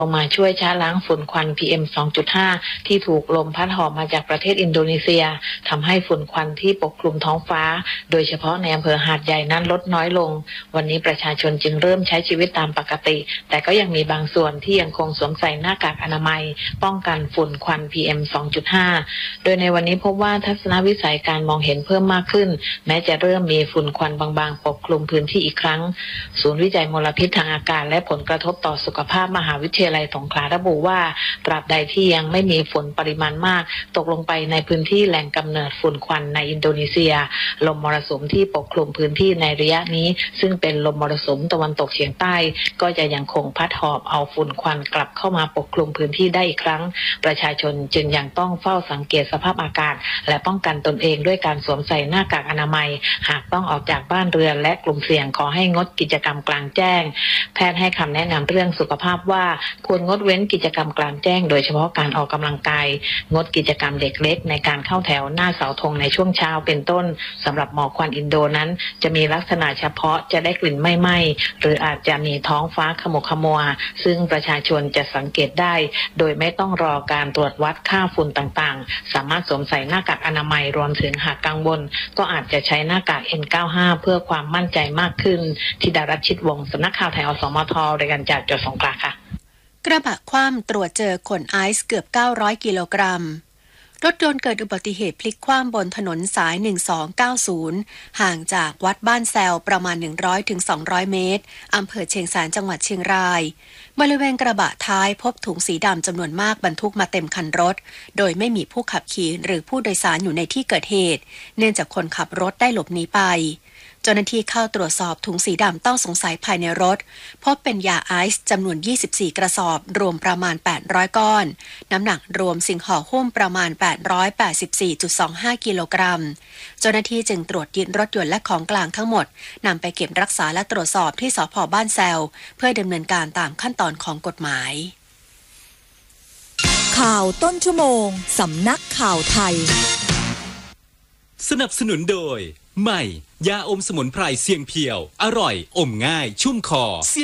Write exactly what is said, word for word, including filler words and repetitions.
ลงมาช่วยช้าล้างฝุ่นควัน พี เอ็ม สองจุดห้า ที่ถูกลมพัดหอบมาจากประเทศอินโดนีเซียทำให้ฝุ่นควันที่ปกคลุมท้องฟ้าโดยเฉพาะในอำเภอหาดใหญ่นั้นลดน้อยลงวันนี้ประชาชนจึงเริ่มใช้ชีวิตตามปกติแต่ก็ยังมีบางส่วนที่ยังคงสวมใส่หน้ากากอนามัยป้องกันฝุ่นควัน พี เอ็ม สองจุดห้า โดยในวันนี้พบว่าทัศนวิสัยการมองเห็นเพิ่มมากขึ้นแม้จะเริ่มมีฝุ่นควันบางๆปกคลุมพื้นที่อีกครั้งศูนย์วิจัยมลพิษทางอากาศและผลกระทบต่อสุขภาพมหาวิทยาลัยสงขลาระบุว่าตราบใดที่ยังไม่มีฝนปริมาณมากตกลงไปในพื้นที่แหล่งกำเนิดฝุ่นควันในอินโดนีเซียลมมรสุมที่ปกคลุมพื้นที่ในระยะนี้ซึ่งเป็นลมมรสุมตะวันตกเฉียงใต้ก็จะยังคงพัดหอบเอาฝุ่นควันกลับเข้ามาปกคลุมพื้นที่ได้อีกครั้งประชาชนจึงยังต้องเฝ้าสังเกตสภาพอากาศและป้องกันตนเองด้วยการสวมใส่หน้ากากอนามัยหากต้องออกจากบ้านเรือนและกลุ่มเสี่ยงขอให้งดกิจกรรมกลางแจ้งแพทย์ให้คำแนะนำเรื่องสุขภาพว่าควรงดเว้นกิจกรรมกลางแจ้งโดยเฉพาะการออกกำลังกายงดกิจกรรมเด็กเล็กในการเข้าแถวหน้าเสาธงในช่วงเช้าเป็นต้นสำหรับหมอกควันอินโดนั้นจะมีลักษณะเฉพาะจะได้กลิ่นไม่ไหม้หรืออาจจะมีท้องฟ้าขมุกขมัวซึ่งประชาชนจะสังเกตได้โดยไม่ต้องรอการตรวจวัดค่าฝุ่นต่างๆสามารถสวมใส่หน้ากากอนามัยรวมถึงหากกังวลก็อาจจะใช้หน้ากาก เอ็น เก้าสิบห้า เพื่อความมั่นใจมากขึ้นธิดารัชชิตวงศ์สำนักข่าวไทยอสมทรายงานจากจังหวัดสงขลาค่ะกระบะคว่ำตรวจเจอขนไอซ์เกือบเก้าร้อยกิโลกรัมรถยนต์เกิดอุบัติเหตุพลิกคว่ำบนถนนสายหนึ่งสองเก้าศูนย์ห่างจากวัดบ้านแซวประมาณ หนึ่งร้อยถึงสองร้อย เมตรอำเภอเชียงแสนจังหวัดเชียงรายบริเวณกระบะท้ายพบถุงสีดำจำนวนมากบรรทุกมาเต็มคันรถโดยไม่มีผู้ขับขี่หรือผู้โดยสารอยู่ในที่เกิดเหตุเนื่องจากคนขับรถได้หลบหนีไปเจ้าหน้าที่เข้าตรวจสอบถุงสีดำต้องสงสัยภายในรถพบเป็นยาไอซ์จำนวนยี่สิบสี่กระสอบรวมประมาณแปดร้อยก้อนน้ำหนักรวมสิ่งห่อหุ้มประมาณ แปดร้อยแปดสิบสี่จุดสองห้า กิโลกรัมเจ้าหน้าที่จึงตรวจยึดรถยนต์และของกลางทั้งหมดนำไปเก็บรักษาและตรวจสอบที่สภ.บ้านแซวเพื่อดำเนินการตามขั้นตอนของกฎหมายข่าวต้นชั่วโมงสำนักข่าวไทยสนับสนุนโดยใหม่ยาอมสมุนไพรเสียงเพียวอร่อยอมง่ายชุ่มคอ